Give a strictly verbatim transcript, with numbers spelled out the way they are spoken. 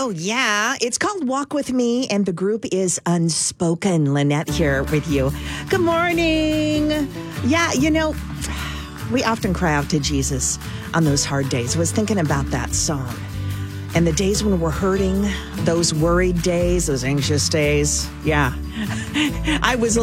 Oh, yeah. It's called Walk With Me, and the group is Unspoken. Lynette here with you. Good morning. Yeah, you know, we often cry out to Jesus on those hard days. I was thinking about that song. And the days when we're hurting, those worried days, those anxious days. Yeah. I was